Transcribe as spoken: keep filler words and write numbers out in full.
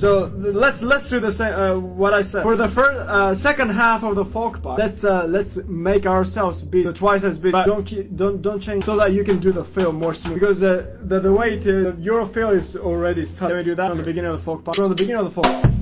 So let's let's do the same. Uh, what I said for the first, uh, second half of the folk part. Let's uh, let's make ourselves be twice as big. But don't keep, don't don't change so that you can do the fill more smooth. Because uh, the the way to your fill is already. Let me do that from the beginning of the folk part. From the beginning of the folk.